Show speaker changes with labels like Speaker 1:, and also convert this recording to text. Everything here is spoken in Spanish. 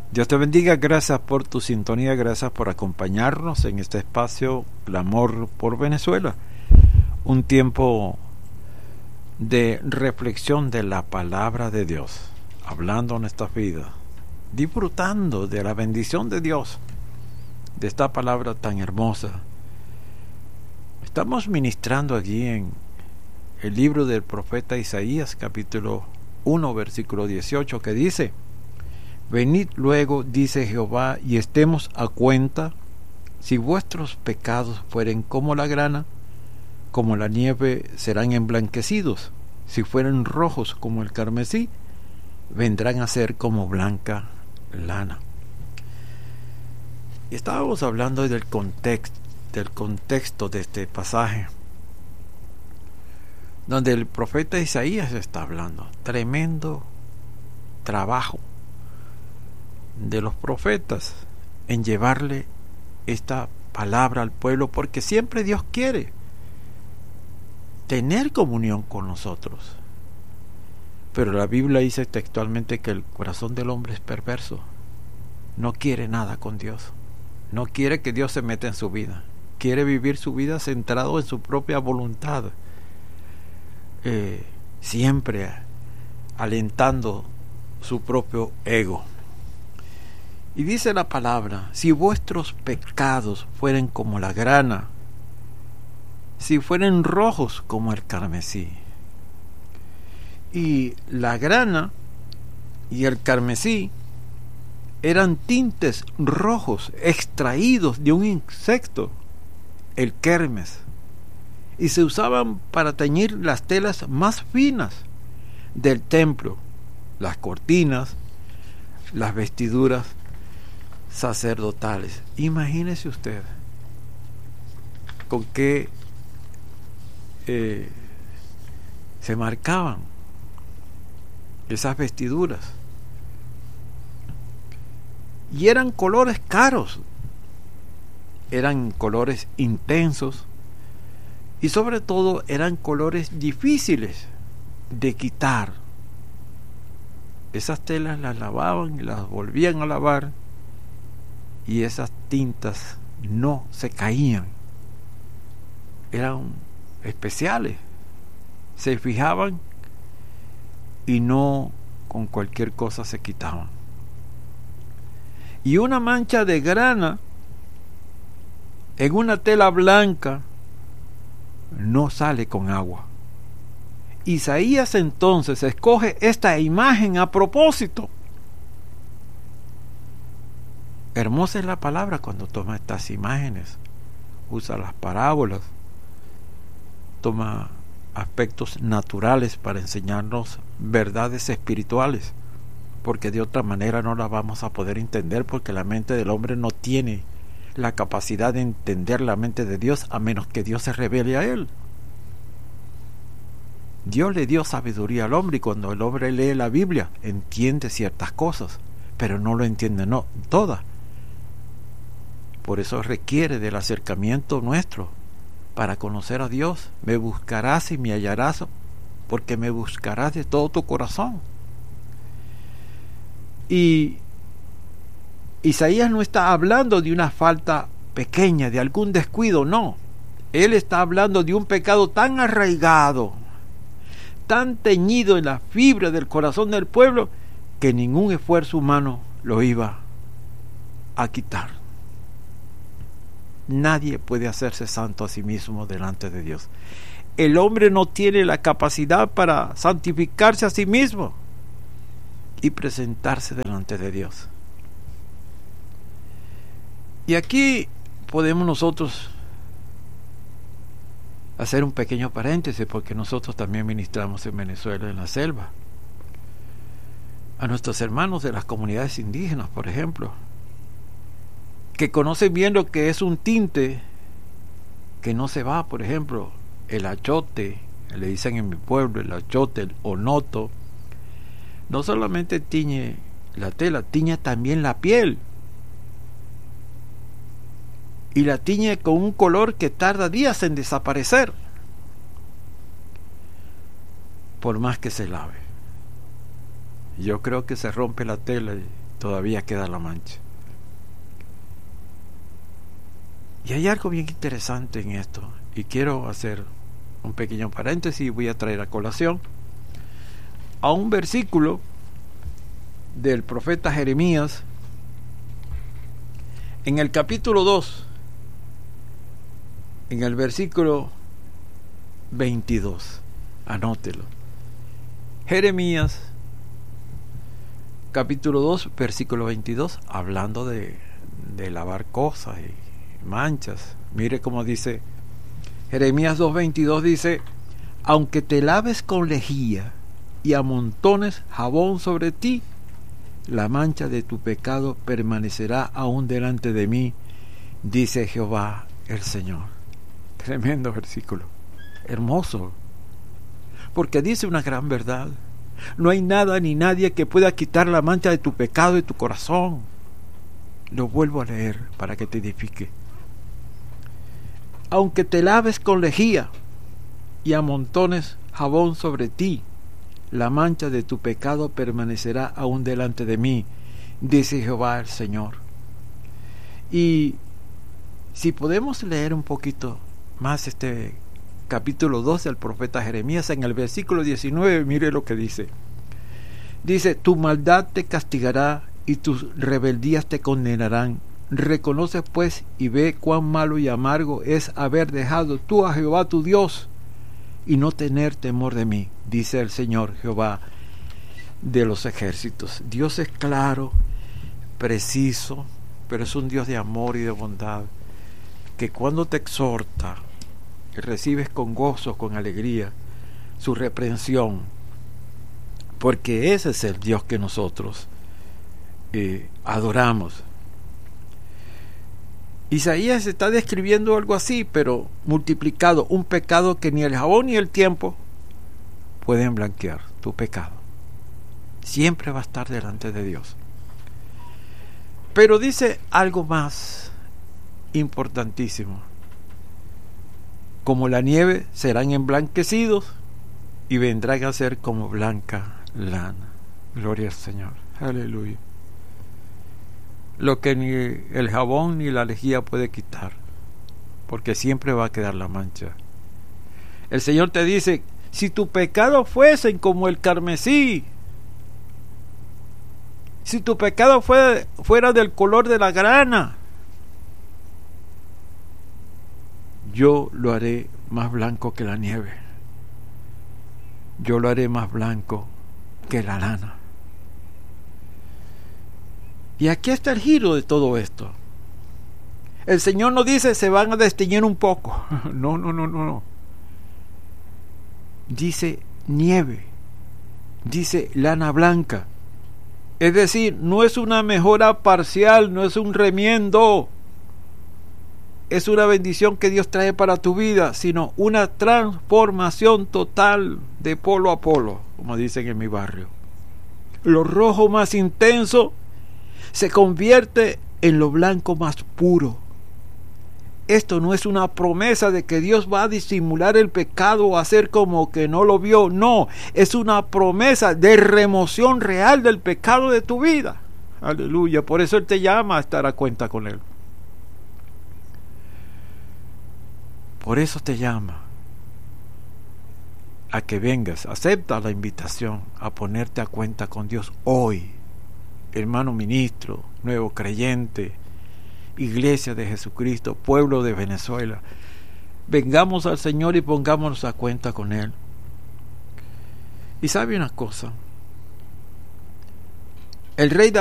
Speaker 1: Dios te bendiga, gracias por tu sintonía, gracias por acompañarnos en este espacio Clamor por Venezuela. Un tiempo de reflexión de la palabra de Dios, hablando en nuestras vidas, disfrutando de la bendición de Dios, de esta palabra tan hermosa. Estamos ministrando allí en el libro del profeta Isaías, capítulo 1, versículo 18, que dice: Venid luego, dice Jehová, y estemos a cuenta. Si vuestros pecados fueren como la grana, como la nieve serán emblanquecidos. Si fueren rojos como el carmesí, vendrán a ser como blanca lana. Y estábamos hablando del contexto de este pasaje, donde el profeta Isaías está hablando. Tremendo trabajo de los profetas en llevarle esta palabra al pueblo, porque siempre Dios quiere tener comunión con nosotros, pero la Biblia dice textualmente que el corazón del hombre es perverso, no quiere nada con Dios, no quiere que Dios se meta en su vida, quiere vivir su vida centrado en su propia voluntad, siempre alentando su propio ego. Y dice la palabra: si vuestros pecados fueren como la grana, si fueren rojos como el carmesí. Y la grana y el carmesí eran tintes rojos extraídos de un insecto, el kermes, y se usaban para teñir las telas más finas del templo, las cortinas, las vestiduras sacerdotales. Imagínese usted con qué se marcaban esas vestiduras, y eran colores caros, eran colores intensos, y sobre todo eran colores difíciles de quitar. Esas telas las lavaban y las volvían a lavar, y esas tintas no se caían, eran especiales, se fijaban y no con cualquier cosa se quitaban. Y una mancha de grana en una tela blanca no sale con agua. Isaías entonces escoge esta imagen a propósito. Hermosa es la palabra cuando toma estas imágenes, usa las parábolas, toma aspectos naturales para enseñarnos verdades espirituales, porque de otra manera no las vamos a poder entender, porque la mente del hombre no tiene la capacidad de entender la mente de Dios, a menos que Dios se revele a él. Dios le dio sabiduría al hombre, y cuando el hombre lee la Biblia entiende ciertas cosas, pero no lo entiende todas. Por eso requiere del acercamiento nuestro para conocer a Dios. Me buscarás y me hallarás, porque me buscarás de todo tu corazón. Y Isaías no está hablando de una falta pequeña, de algún descuido, no. Él está hablando de un pecado tan arraigado, tan teñido en la fibra del corazón del pueblo, que ningún esfuerzo humano lo iba a quitar. Nadie puede hacerse santo a sí mismo delante de Dios. El hombre no tiene la capacidad para santificarse a sí mismo y presentarse delante de Dios. Y aquí podemos nosotros hacer un pequeño paréntesis, porque nosotros también ministramos en Venezuela, en la selva, a nuestros hermanos de las comunidades indígenas, por ejemplo, que conocen bien lo que es un tinte que no se va. Por ejemplo, el achote, le dicen en mi pueblo el achote, el onoto, no solamente tiñe la tela, tiñe también la piel, y la tiñe con un color que tarda días en desaparecer, por más que se lave. Yo creo que se rompe la tela todavía queda la mancha. Y hay algo bien interesante en esto, y quiero hacer un pequeño paréntesis y voy a traer a colación a un versículo del profeta Jeremías en el capítulo 2, en el versículo 22. Anótelo. Jeremías capítulo 2, versículo 22, hablando de lavar cosas y manchas. Mire cómo dice Jeremías 2:22, dice: aunque te laves con lejía y amontones jabón sobre ti, la mancha de tu pecado permanecerá aún delante de mí, dice Jehová el Señor. Tremendo versículo, hermoso, porque dice una gran verdad. No hay nada ni nadie que pueda quitar la mancha de tu pecado de tu corazón. Lo vuelvo a leer para que te edifique. Aunque te laves con lejía y amontones jabón sobre ti, la mancha de tu pecado permanecerá aún delante de mí, dice Jehová el Señor. Y si podemos leer un poquito más este capítulo 2 del profeta Jeremías, en el versículo 19, mire lo que dice. Dice: tu maldad te castigará y tus rebeldías te condenarán. Reconoce pues y ve cuán malo y amargo es haber dejado tú a Jehová tu Dios y no tener temor de mí, dice el Señor Jehová de los ejércitos. Dios es claro, preciso, pero es un Dios de amor y de bondad, que cuando te exhorta, recibes con gozo, con alegría su reprensión, porque ese es el Dios que nosotros adoramos. Isaías está describiendo algo así, pero multiplicado, un pecado que ni el jabón ni el tiempo pueden blanquear. Tu pecado siempre va a estar delante de Dios. Pero dice algo más importantísimo: como la nieve serán emblanquecidos y vendrán a ser como blanca lana. Gloria al Señor, aleluya. Lo que ni el jabón ni la lejía puede quitar, porque siempre va a quedar la mancha. El Señor te dice: si tu pecado fuesen como el carmesí, si tu pecado fuera del color de la grana, yo lo haré más blanco que la nieve. Yo lo haré más blanco que la lana. Y aquí está el giro de todo esto. El Señor no dice: se van a desteñir un poco. No. Dice nieve. Dice lana blanca. Es decir, no es una mejora parcial, no es un remiendo. Es una bendición que Dios trae para tu vida, sino una transformación total de polo a polo, como dicen en mi barrio. Lo rojo más intenso se convierte en lo blanco más puro. Esto no es una promesa de que Dios va a disimular el pecado o hacer como que no lo vio. No, es una promesa de remoción real del pecado de tu vida. Aleluya, por eso Él te llama a estar a cuenta con Él. Por eso te llama a que vengas, acepta la invitación a ponerte a cuenta con Dios hoy. Hermano ministro, nuevo creyente, Iglesia de Jesucristo, pueblo de Venezuela, vengamos al Señor y pongámonos a cuenta con Él. Y sabe una cosa, el rey